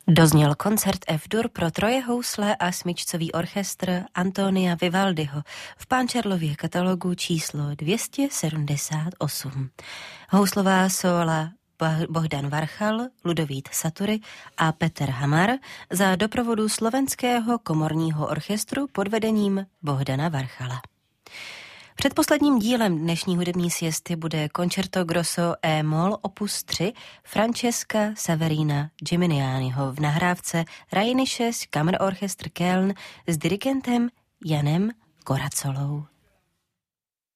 Dozněl koncert F-dur pro troje housle a smyčcový orchestr Antonia Vivaldiho v Pančerlově katalogu číslo 278. Houslová sóla Bohdan Varchal, Ludovít Satury a Petr Hamar za doprovodu slovenského komorního orchestru pod vedením Bohdana Varchala. Předposledním dílem dnešní hudební siesty bude Concerto Grosso E-moll opus 3 Francesca Saverina Gimignaniho v nahrávce Rheinisches Kammerorchester Köln s dirigentem Janem Koracolou.